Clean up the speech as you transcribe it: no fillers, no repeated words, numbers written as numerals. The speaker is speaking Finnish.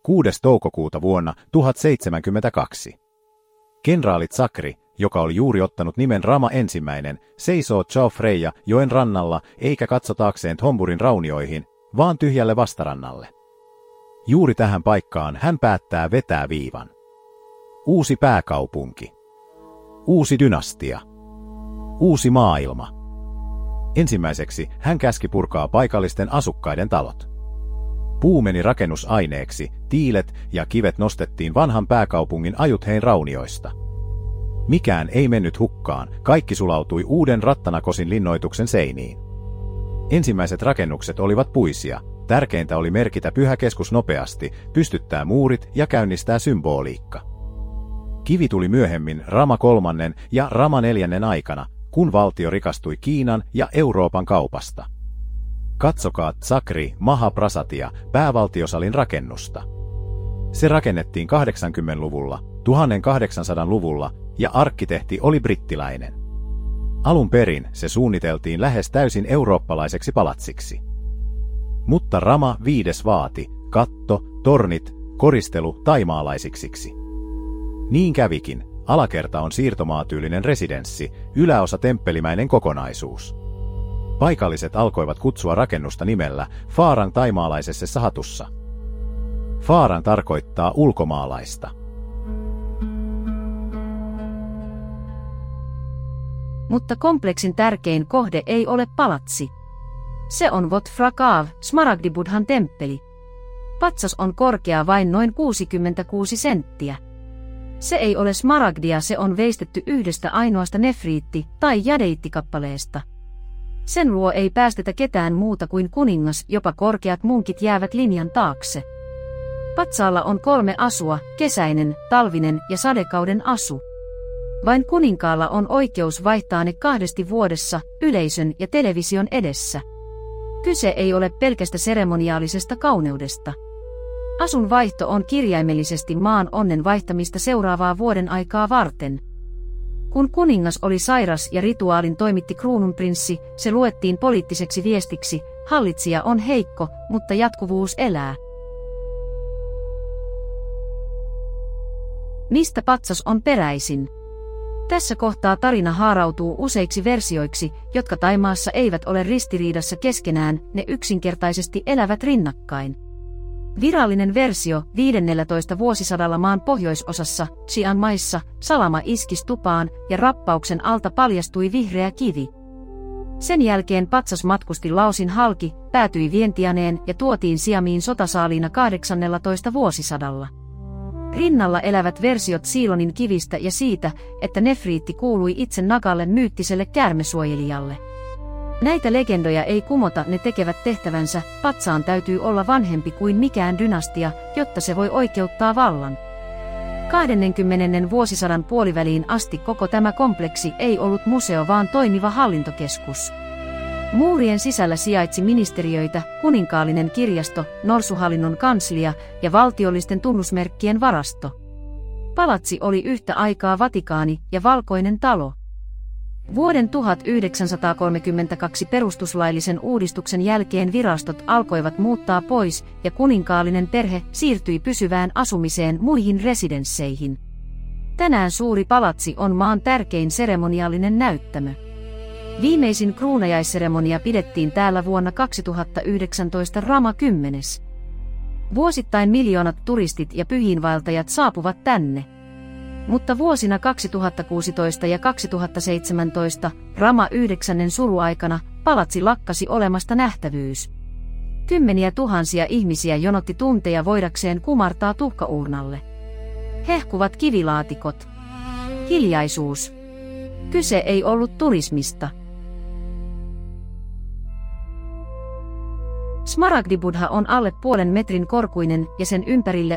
6. toukokuuta vuonna 1072. Kenraali Tsakri, joka oli juuri ottanut nimen Rama I, seisoo Chao Freya joen rannalla eikä katso taakseen Thomburin raunioihin, vaan tyhjälle vastarannalle. Juuri tähän paikkaan hän päättää vetää viivan. Uusi pääkaupunki. Uusi dynastia. Uusi maailma. Ensimmäiseksi hän käski purkaa paikallisten asukkaiden talot. Puu meni rakennusaineeksi, tiilet ja kivet nostettiin vanhan pääkaupungin Ajuthein raunioista. Mikään ei mennyt hukkaan, kaikki sulautui uuden Rattanakosin linnoituksen seiniin. Ensimmäiset rakennukset olivat puisia, tärkeintä oli merkitä pyhä keskus nopeasti, pystyttää muurit ja käynnistää symboliikka. Kivi tuli myöhemmin Rama III ja Rama IV aikana, kun valtio rikastui Kiinan ja Euroopan kaupasta. Katsokaa Tsakri Mahaprasatia, päävaltiosalin rakennusta. Se rakennettiin 80-luvulla, 1800-luvulla ja arkkitehti oli brittiläinen. Alun perin se suunniteltiin lähes täysin eurooppalaiseksi palatsiksi. Mutta Rama V vaati katto, tornit, koristelu taimaalaisiksi. Niin kävikin, alakerta on siirtomaatyylinen residenssi, yläosa temppelimäinen kokonaisuus. Paikalliset alkoivat kutsua rakennusta nimellä Faarang taimaalaisessa hatussa. Faarang tarkoittaa ulkomaalaista. Mutta kompleksin tärkein kohde ei ole palatsi. Se on Wat Phra Kaw, Smaragdibudhan temppeli. Patsas on korkea vain noin 66 senttiä. Se ei ole smaragdia, se on veistetty yhdestä ainoasta nefriitti- tai jadeitikappaleesta. Sen luo ei päästetä ketään muuta kuin kuningas, jopa korkeat munkit jäävät linjan taakse. Patsaalla on 3 asua, kesäinen, talvinen ja sadekauden asu. Vain kuninkaalla on oikeus vaihtaa ne 2 vuodessa, yleisön ja television edessä. Kyse ei ole pelkästä seremoniaalisesta kauneudesta. Asun vaihto on kirjaimellisesti maan onnen vaihtamista seuraavaa vuoden aikaa varten. Kun kuningas oli sairas ja rituaalin toimitti kruununprinssi, se luettiin poliittiseksi viestiksi, hallitsija on heikko, mutta jatkuvuus elää. Mistä patsas on peräisin? Tässä kohtaa tarina haarautuu useiksi versioiksi, jotka Thaimaassa eivät ole ristiriidassa keskenään, ne yksinkertaisesti elävät rinnakkain. Virallinen versio 15. vuosisadalla maan pohjoisosassa, Chiang Maissa, salama iskis tupaan ja rappauksen alta paljastui vihreä kivi. Sen jälkeen patsas matkusti Laosin halki, päätyi Vientianeen ja tuotiin Siamiin sotasaaliina 18. vuosisadalla. Rinnalla elävät versiot Siilonin kivistä ja siitä, että nefriitti kuului itse Nagalle myyttiselle käärmesuojelijalle. Näitä legendoja ei kumota, ne tekevät tehtävänsä, patsaan täytyy olla vanhempi kuin mikään dynastia, jotta se voi oikeuttaa vallan. 20. vuosisadan puoliväliin asti koko tämä kompleksi ei ollut museo vaan toimiva hallintokeskus. Muurien sisällä sijaitsi ministeriöitä, kuninkaallinen kirjasto, norsuhallinnon kanslia ja valtiollisten tunnusmerkkien varasto. Palatsi oli yhtä aikaa Vatikaani ja Valkoinen talo. Vuoden 1932 perustuslaillisen uudistuksen jälkeen virastot alkoivat muuttaa pois ja kuninkaallinen perhe siirtyi pysyvään asumiseen muihin residensseihin. Tänään suuri palatsi on maan tärkein seremoniallinen näyttämö. Viimeisin kruunajaisseremonia pidettiin täällä vuonna 2019 Rama 10. Vuosittain miljoonat turistit ja pyhiinvaeltajat saapuvat tänne. Mutta vuosina 2016 ja 2017, Rama 9. suruaikana, palatsi lakkasi olemasta nähtävyys. Kymmeniä tuhansia ihmisiä jonotti tunteja voidakseen kumartaa tuhkauurnalle. Hehkuvat kivilaatikot. Hiljaisuus. Kyse ei ollut turismista. Smaragdibudha on alle 0,5 metrin korkuinen ja sen ympärille